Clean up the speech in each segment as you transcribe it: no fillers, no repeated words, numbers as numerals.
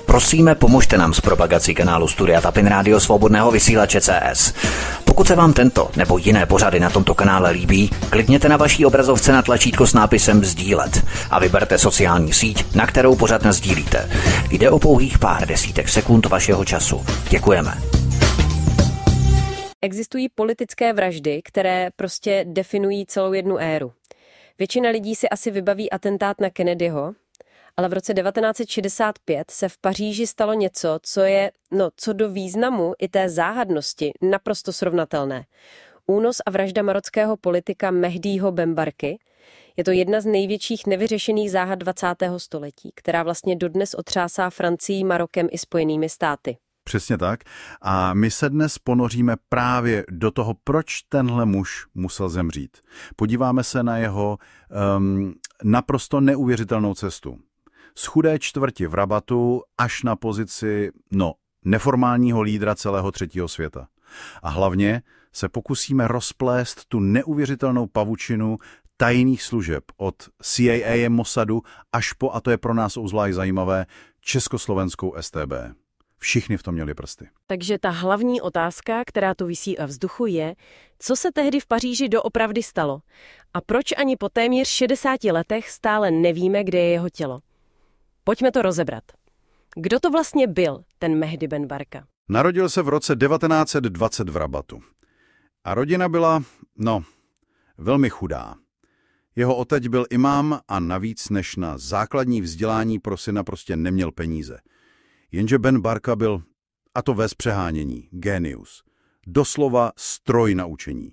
Prosíme, pomožte nám s propagací kanálu Studia Tapin Rádio Svobodného vysílače CS. Pokud se vám tento nebo jiné pořady na tomto kanále líbí, klikněte na vaší obrazovce na tlačítko s nápisem sdílet a vyberte sociální síť, na kterou pořad nasdílíte. Jde o pouhých pár desítek sekund vašeho času. Děkujeme. Existují politické vraždy, které prostě definují celou jednu éru. Většina lidí si asi vybaví atentát na Kennedyho, ale v roce 1965 se v Paříži stalo něco, co je, co do významu i té záhadnosti naprosto srovnatelné. Únos a vražda marockého politika Mehdího Benbarky je to jedna z největších nevyřešených záhad 20. století, která vlastně dodnes otřásá Francií, Marokem i Spojenými státy. Přesně tak. A my se dnes ponoříme právě do toho, proč tenhle muž musel zemřít. Podíváme se na jeho naprosto neuvěřitelnou cestu. Z chudé čtvrti v Rabatu až na pozici, neformálního lídra celého třetího světa. A hlavně se pokusíme rozplést tu neuvěřitelnou pavučinu tajných služeb od CIA, Mossadu až po, a to je pro nás obzvlášť zajímavé, československou StB. Všichni v tom měli prsty. Takže ta hlavní otázka, která tu visí ve vzduchu, je, co se tehdy v Paříži doopravdy stalo a proč ani po téměř 60 letech stále nevíme, kde je jeho tělo. Pojďme to rozebrat. Kdo to vlastně byl, ten Mehdi Benbarka? Narodil se v roce 1920 v Rabatu. A rodina byla, velmi chudá. Jeho otec byl imám a navíc než na základní vzdělání pro syna prostě neměl peníze. Jenže Benbarka byl, a to bez přehánění, génius. Doslova stroj na učení.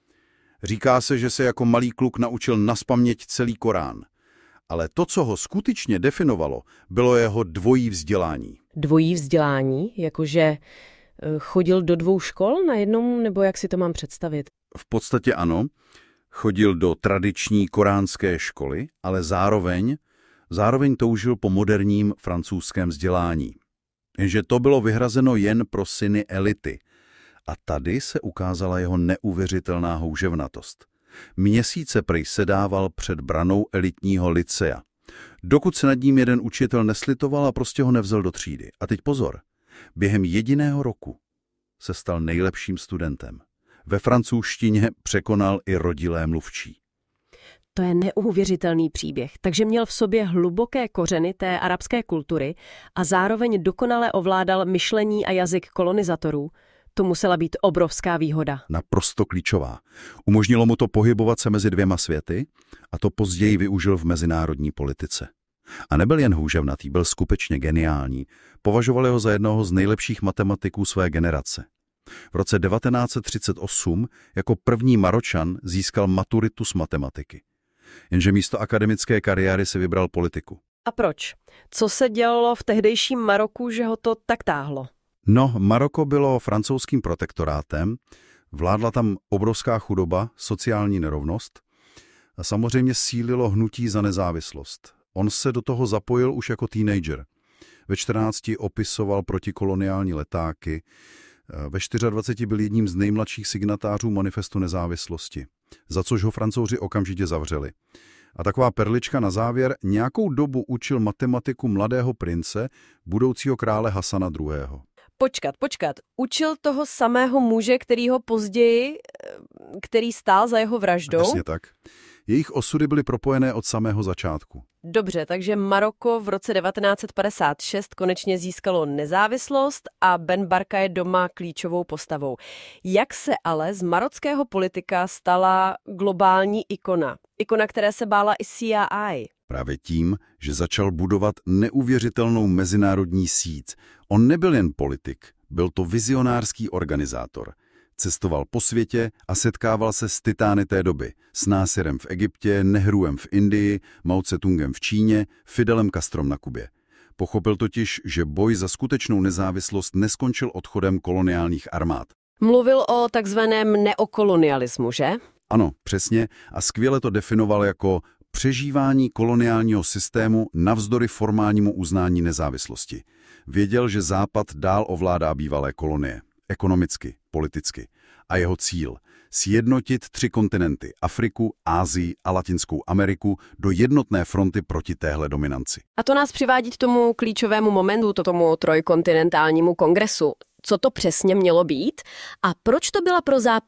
Říká se, že se jako malý kluk naučil nazpaměť celý Korán. Ale to, co ho skutečně definovalo, bylo jeho dvojí vzdělání. Dvojí vzdělání? Jakože chodil do 2 škol na jednom, nebo jak si to mám představit? V podstatě ano. Chodil do tradiční koránské školy, ale zároveň toužil po moderním francouzském vzdělání. Jenže to bylo vyhrazeno jen pro syny elity. A tady se ukázala jeho neuvěřitelná houževnatost. Měsíce prej sedával před branou elitního lycea. Dokud se nad ním jeden učitel neslitoval a prostě ho nevzal do třídy. A teď pozor, během jediného roku se stal nejlepším studentem. Ve francouzštině překonal i rodilé mluvčí. To je neuvěřitelný příběh. Takže měl v sobě hluboké kořeny té arabské kultury a zároveň dokonale ovládal myšlení a jazyk kolonizatorů. To musela být obrovská výhoda. Naprosto klíčová. Umožnilo mu to pohybovat se mezi 2 světy a to později využil v mezinárodní politice. A nebyl jen houževnatý, byl skutečně geniální. Považovali ho za jednoho z nejlepších matematiků své generace. V roce 1938 jako první Maročan získal maturitu z matematiky. Jenže místo akademické kariéry si vybral politiku. A proč? Co se dělalo v tehdejším Maroku, že ho to tak táhlo? Maroko bylo francouzským protektorátem, vládla tam obrovská chudoba, sociální nerovnost a samozřejmě sílilo hnutí za nezávislost. On se do toho zapojil už jako teenager. Ve 14 opisoval protikoloniální letáky, ve 24 byl jedním z nejmladších signatářů manifestu nezávislosti, za což ho Francouzi okamžitě zavřeli. A taková perlička na závěr, nějakou dobu učil matematiku mladého prince, budoucího krále Hasana II. Počkat. Učil toho samého muže, který stál za jeho vraždou? Přesně tak. Jejich osudy byly propojené od samého začátku. Dobře, takže Maroko v roce 1956 konečně získalo nezávislost a Benbarka je doma klíčovou postavou. Jak se ale z marockého politika stala globální ikona? Ikona, které se bála i CIA. Právě tím, že začal budovat neuvěřitelnou mezinárodní síť. On nebyl jen politik, byl to vizionářský organizátor. Cestoval po světě a setkával se s titány té doby. S Násirem v Egyptě, Nehruem v Indii, Mao Tse-tungem v Číně, Fidelem Castrom na Kubě. Pochopil totiž, že boj za skutečnou nezávislost neskončil odchodem koloniálních armád. Mluvil o takzvaném neokolonialismu, že? Ano, přesně, a skvěle to definoval jako přežívání koloniálního systému navzdory formálnímu uznání nezávislosti. Věděl, že Západ dál ovládá bývalé kolonie, ekonomicky, politicky. A jeho cíl sjednotit 3 kontinenty, Afriku, Asii a Latinskou Ameriku, do jednotné fronty proti téhle dominanci. A to nás přivádí k tomu klíčovému momentu, tomu trojkontinentálnímu kongresu. Co to přesně mělo být a proč to byla pro Západ